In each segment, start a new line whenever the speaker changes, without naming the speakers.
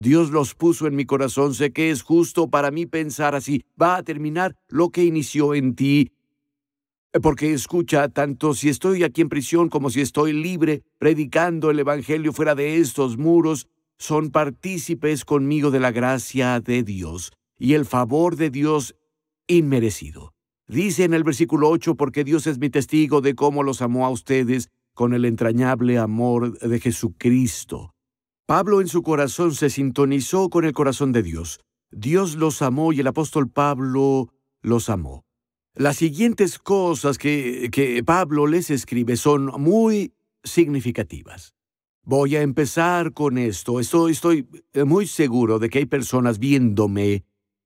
Dios los puso en mi corazón. Sé que es justo para mí pensar así. Va a terminar lo que inició en ti. Porque escucha, tanto si estoy aquí en prisión como si estoy libre, predicando el Evangelio fuera de estos muros, son partícipes conmigo de la gracia de Dios y el favor de Dios inmerecido. Dice en el versículo 8, porque Dios es mi testigo de cómo los amó a ustedes con el entrañable amor de Jesucristo. Pablo en su corazón se sintonizó con el corazón de Dios. Dios los amó y el apóstol Pablo los amó. Las siguientes cosas que Pablo les escribe son muy significativas. Voy a empezar con esto. Estoy muy seguro de que hay personas viéndome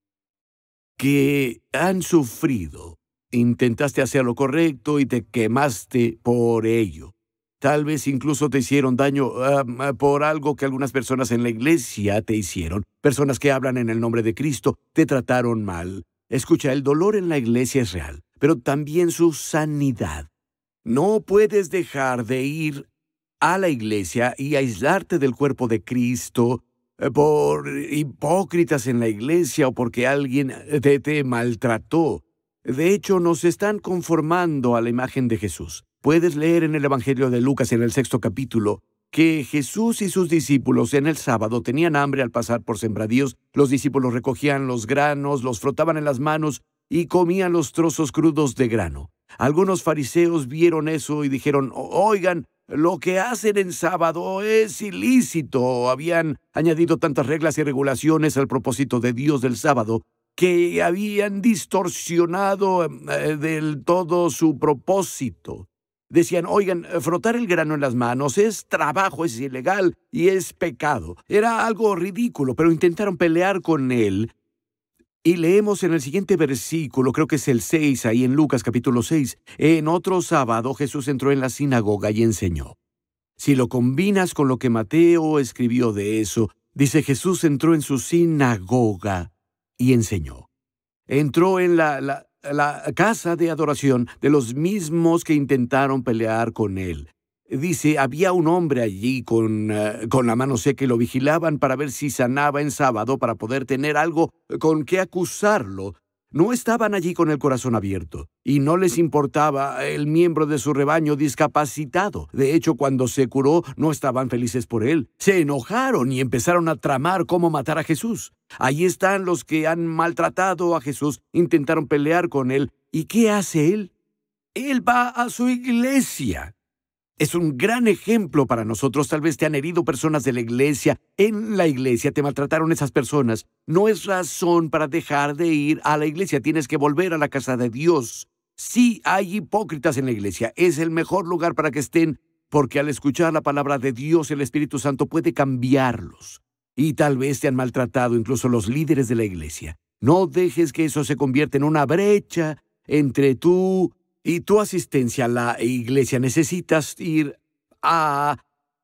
que han sufrido. Intentaste hacer lo correcto y te quemaste por ello. Tal vez incluso te hicieron daño por algo que algunas personas en la iglesia te hicieron. Personas que hablan en el nombre de Cristo te trataron mal. Escucha, el dolor en la iglesia es real, pero también su sanidad. No puedes dejar de ir a la iglesia y aislarte del cuerpo de Cristo por hipócritas en la iglesia o porque alguien te maltrató. De hecho, nos están conformando a la imagen de Jesús. Puedes leer en el Evangelio de Lucas en el 6º capítulo que Jesús y sus discípulos en el sábado tenían hambre al pasar por sembradíos. Los discípulos recogían los granos, los frotaban en las manos y comían los trozos crudos de grano. Algunos fariseos vieron eso y dijeron, oigan, lo que hacen en sábado es ilícito. Habían añadido tantas reglas y regulaciones al propósito de Dios del sábado que habían distorsionado del todo su propósito. Decían, oigan, frotar el grano en las manos es trabajo, es ilegal y es pecado. Era algo ridículo, pero intentaron pelear con él. Y leemos en el siguiente versículo, creo que es el 6, ahí en Lucas capítulo 6, en otro sábado Jesús entró en la sinagoga y enseñó. Si lo combinas con lo que Mateo escribió de eso, dice Jesús entró en su sinagoga y enseñó. Entró en la casa de adoración de los mismos que intentaron pelear con él. Dice, había un hombre allí con la mano seca y lo vigilaban para ver si sanaba en sábado para poder tener algo con qué acusarlo. No estaban allí con el corazón abierto y no les importaba el miembro de su rebaño discapacitado. De hecho, cuando se curó, no estaban felices por él. Se enojaron y empezaron a tramar cómo matar a Jesús. Ahí están los que han maltratado a Jesús, intentaron pelear con él. ¿Y qué hace él? Él va a su iglesia. Es un gran ejemplo para nosotros. Tal vez te han herido personas de la iglesia. En la iglesia te maltrataron esas personas. No es razón para dejar de ir a la iglesia. Tienes que volver a la casa de Dios. Sí, hay hipócritas en la iglesia. Es el mejor lugar para que estén, porque al escuchar la palabra de Dios, el Espíritu Santo puede cambiarlos. Y tal vez te han maltratado incluso los líderes de la iglesia. No dejes que eso se convierta en una brecha entre tú y tu asistencia a la iglesia. Necesitas ir a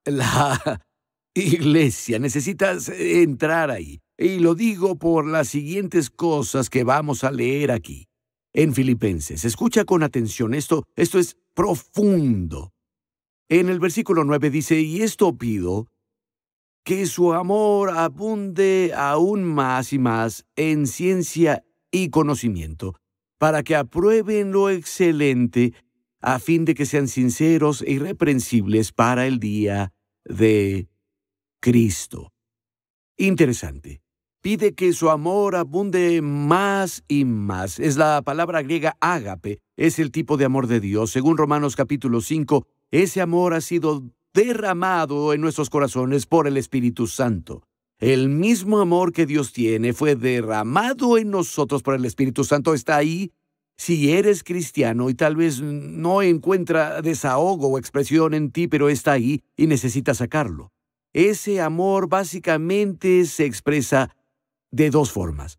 la iglesia. Necesitas entrar ahí. Y lo digo por las siguientes cosas que vamos a leer aquí. En Filipenses. Escucha con atención. Esto es profundo. En el versículo 9 dice, y esto pido, que su amor abunde aún más y más en ciencia y conocimiento, para que aprueben lo excelente, a fin de que sean sinceros e irreprensibles para el día de Cristo. Interesante. Pide que su amor abunde más y más. Es la palabra griega ágape. Es el tipo de amor de Dios. Según Romanos capítulo 5, ese amor ha sido derramado en nuestros corazones por el Espíritu Santo. El mismo amor que Dios tiene fue derramado en nosotros por el Espíritu Santo. Está ahí. Si eres cristiano y tal vez no encuentra desahogo o expresión en ti, pero está ahí y necesitas sacarlo. Ese amor básicamente se expresa de dos formas.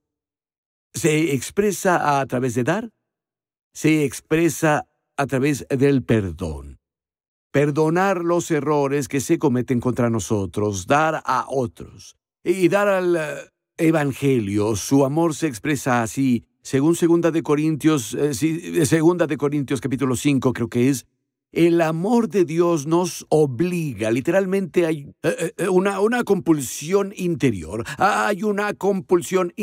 Se expresa a través de dar, se expresa a través del perdón. Perdonar los errores que se cometen contra nosotros, dar a otros y dar al Evangelio. Su amor se expresa así, según 2 de Corintios capítulo 5, creo que es. El amor de Dios nos obliga, literalmente hay una compulsión interior. Hay una compulsión